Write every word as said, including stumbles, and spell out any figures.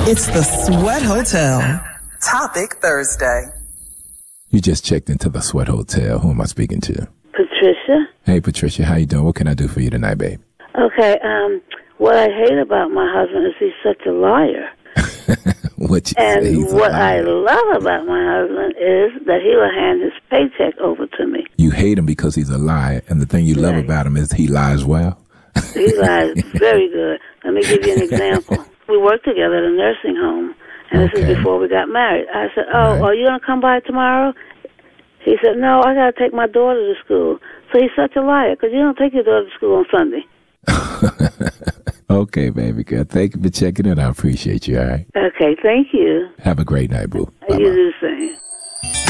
It's the Sweat Hotel. Topic Thursday. You just checked into the Sweat Hotel. Who am I speaking to? Patricia. Hey, Patricia. How you doing? What can I do for you tonight, babe? Okay, um, what I hate about my husband is he's such a liar. What you and say? He's what a I liar. love about my husband is that he will hand his paycheck over to me. You hate him because he's a liar, and the thing you love Right. about him is he lies well. He lies very good. Let me give you an example. We worked together at a nursing home, and this Okay. is before we got married. I said, oh, Right. are you going to come by tomorrow? He said, no, I got to take my daughter to school. So he's such a liar because you don't take your daughter to school on Sunday. Okay, baby girl. Thank you for checking in. I appreciate you, all right? Okay, thank you. Have a great night, boo. You Bye-bye. do the same.